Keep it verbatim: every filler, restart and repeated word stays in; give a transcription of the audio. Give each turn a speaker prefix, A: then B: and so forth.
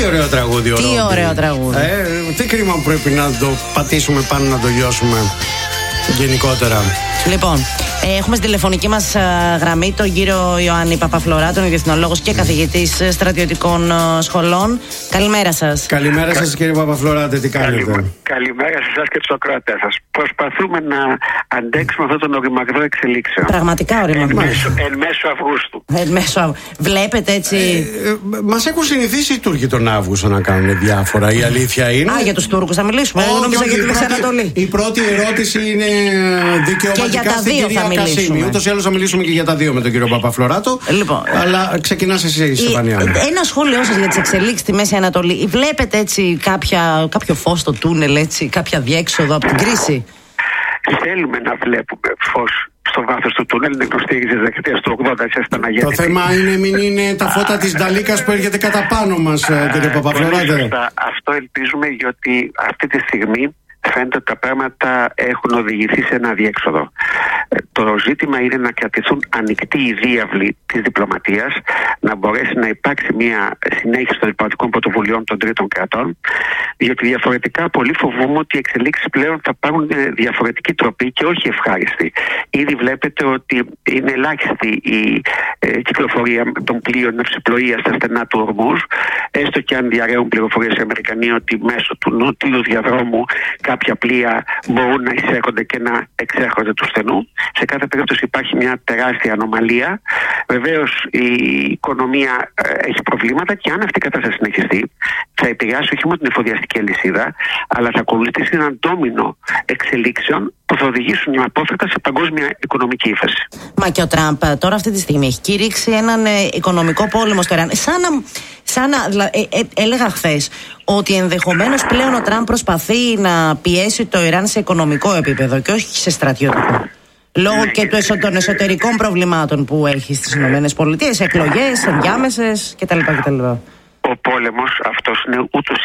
A: ωραίο τραγούδι,
B: Τι
A: ωραίο,
B: ωραίο τραγούδι.
A: Ε, τι κρίμα που πρέπει να το πατήσουμε πάνω να το λιώσουμε γενικότερα.
B: Λοιπόν, ε, έχουμε στη τηλεφωνική μας ε, γραμμή τον κύριο Ιωάννη Παπαφλωράτο, διεθνολόγος και καθηγητής ε, στρατιωτικών ε, σχολών. Καλημέρα σας.
A: Καλημέρα Κα... σας κύριε Παπαφλωράτε, τι κάνετε?
C: Καλημέρα, Καλημέρα σε εσάς και τους ακροατές σας. Προσπαθούμε να αντέξουμε αυτόν τον οριμαγδό εξελίξεων.
B: Πραγματικά οριμαγδό.
C: Εν μέσω, εν μέσω Αυγούστου.
B: Εν μέσω Αυγούστου. Βλέπετε έτσι.
A: Ε, ε, μας έχουν συνηθίσει οι Τούρκοι τον Αύγουστο να κάνουν διάφορα. Η αλήθεια είναι.
B: Α, για τους Τούρκους θα μιλήσουμε.
A: Όχι,
B: Εγώ νόμιζα
A: όχι,
B: για τη
A: η,
B: Μέση
A: πρώτη,
B: Ανατολή.
A: η πρώτη ερώτηση είναι δικαιωματικά.
B: Και για τα δύο θα μιλήσουμε.
A: Ούτως ή άλλως θα μιλήσουμε και για τα δύο με τον κύριο Παπαφλωράτο.
B: Λοιπόν,
A: αλλά ξεκινάς εσύ, Στεφανία.
B: Ένα σχόλιο σας για τις εξελίξεις στη Μέση Ανατολή. Βλέπετε έτσι κάποια, κάποιο φως στο τούνελ, έτσι, κάποια διέξοδο από την κρίση?
C: Θέλουμε να βλέπουμε φως στο βάθος του τούνελ. Είναι γνωστή η δεκαετία του ογδόντα, έτσι ήταν αγέννητη.
A: Το θέμα είναι μην είναι τα φώτα της Νταλίκας που έρχεται κατά πάνω μας, κύριε Παπαφλωράτε.
C: Αυτό ελπίζουμε, γιατί αυτή τη στιγμή φαίνεται ότι τα πράγματα έχουν οδηγηθεί σε ένα αδιέξοδο. Το ζήτημα είναι να κρατηθούν ανοιχτοί οι διάβλοι της διπλωματίας, να μπορέσει να υπάρξει μια συνέχιση των διπλωματικών πρωτοβουλειών των τρίτων κρατών, διότι διαφορετικά πολύ φοβούμαι ότι οι εξελίξεις πλέον θα πάρουν διαφορετική τροπή και όχι ευχάριστη. Ήδη βλέπετε ότι είναι ελάχιστη η ε, κυκλοφορία των πλοίων ναυσιπλοείας στα στενά του Ορμούζ, έστω και αν διαρρέουν πληροφορίες οι Αμερικανοί ότι μέσω του νότιου διαδρόμου κάποια πλοία μπορούν να εισέρχονται και να εξέρχονται του στενού. Σε κάθε περίπτωση υπάρχει μια τεράστια ανομαλία. Βεβαίως η οικονομία ε, έχει προβλήματα και αν αυτή η κατάσταση συνεχιστεί θα επηρεάσει όχι μόνο την εφοδιαστική αλυσίδα, αλλά θα ακολουθήσει έναν ντόμινο εξελίξεων που θα οδηγήσουν απόφευκτα σε παγκόσμια οικονομική ύφεση.
B: Μα και ο Τραμπ τώρα αυτή τη στιγμή έχει κήρυξει έναν ε, οικονομικό πόλεμο στο Ιράν. Σαν να, σαν να δηλαδή, ε, ε, έλεγα χθες ότι ενδεχομένως πλέον ο Τραμπ προσπαθεί να πιέσει το Ιράν σε οικονομικό επίπεδο και όχι σε στρατιωτικό. Λόγω ναι, και του εσω, των εσωτερικών προβλημάτων που έχει στις ΗΠΑ, εκλογές, ενδιάμεσες κτλ. κτλ.
C: Ο πόλεμος αυτός είναι ούτως